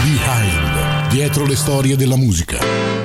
Behind, dietro le storie della musica.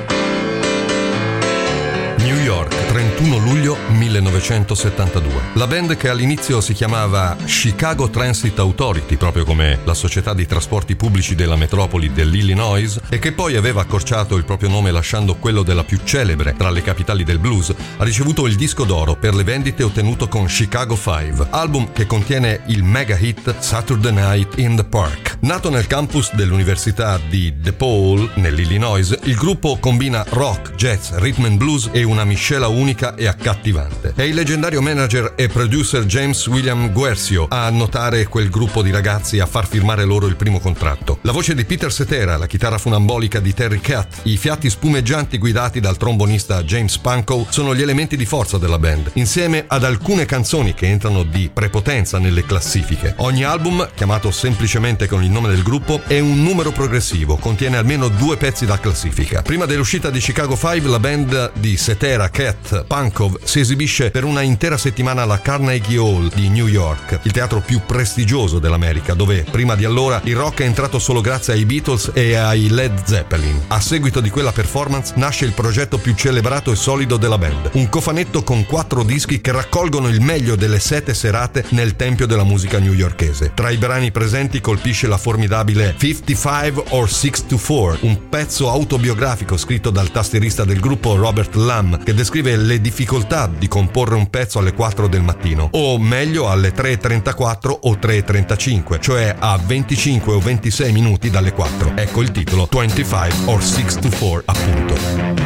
New York, 31 luglio 1972. La band, che all'inizio si chiamava Chicago Transit Authority, proprio come la società di trasporti pubblici della metropoli dell'Illinois, e che poi aveva accorciato il proprio nome lasciando quello della più celebre tra le capitali del blues, ha ricevuto il disco d'oro per le vendite ottenuto con Chicago 5, album che contiene il mega hit Saturday Night in the Park. Nato nel campus dell'Università di DePaul, nell'Illinois, il gruppo combina rock, jazz, rhythm and blues e una miscela unica e accattivante. È il leggendario manager e producer James William Guercio a annotare quel gruppo di ragazzi, a far firmare loro il primo contratto. La voce di Peter Cetera, la chitarra funambolica di Terry Kath, i fiati spumeggianti guidati dal trombonista James Pankow sono gli elementi di forza della band, insieme ad alcune canzoni che entrano di prepotenza nelle classifiche. Ogni album, chiamato semplicemente con il nome del gruppo, è un numero progressivo, contiene almeno 2 pezzi da classifica. Prima dell'uscita di Chicago 5, la band di Cetera, Kath, Pankow si esibisce per una intera settimana alla Carnegie Hall di New York, il teatro più prestigioso dell'America, dove prima di allora il rock è entrato solo grazie ai Beatles e ai Led Zeppelin. A seguito di quella performance nasce il progetto più celebrato e solido della band, un cofanetto con 4 dischi che raccolgono il meglio delle 7 serate nel tempio della musica newyorkese. Tra i brani presenti colpisce la formidabile 55 or 624, un pezzo autobiografico scritto dal tastierista del gruppo Robert Lamm, che descrive le difficoltà di comporre un pezzo alle 4 del mattino, o meglio alle 3:34 o 3:35, cioè a 25 o 26 minuti dalle 4. Ecco il titolo, 25 or 624 appunto.